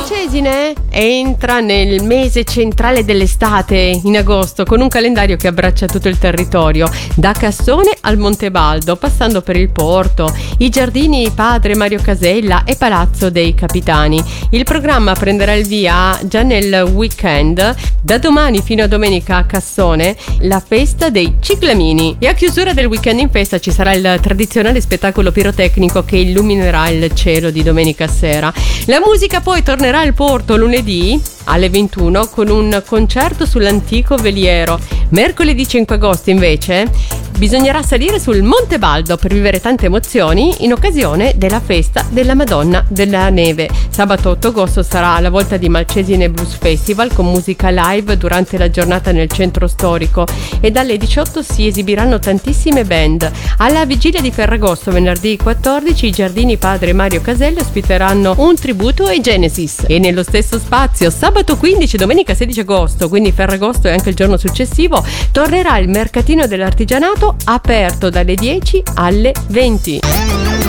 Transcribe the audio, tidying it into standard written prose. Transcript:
Cesine entra nel mese centrale dell'estate, in agosto, con un calendario che abbraccia tutto il territorio, da Cassone al Montebaldo, passando per il Porto, i giardini Padre Mario Casella e Palazzo dei Capitani. Il programma prenderà il via già nel weekend, da domani fino a domenica a Cassone, la festa dei ciclamini. E a chiusura del weekend in festa ci sarà il tradizionale spettacolo pirotecnico che illuminerà il cielo di domenica sera. La musica poi tornerà al Porto lunedì alle 21 con un concerto sull'antico veliero. Mercoledì 5 agosto invece bisognerà salire sul Montebaldo per vivere tante emozioni in occasione della festa della Madonna della Neve. Sabato 8 agosto sarà la volta di Malcesine Blues Festival con musica live durante la giornata nel centro storico e dalle 18 si esibiranno tantissime band. Alla vigilia di Ferragosto, venerdì 14, i giardini Padre Mario Casella ospiteranno un tributo ai Genesis. E nello stesso spazio, sabato 15 e domenica 16 agosto, quindi Ferragosto e anche il giorno successivo, tornerà il mercatino dell'artigianato aperto dalle 10 alle 20.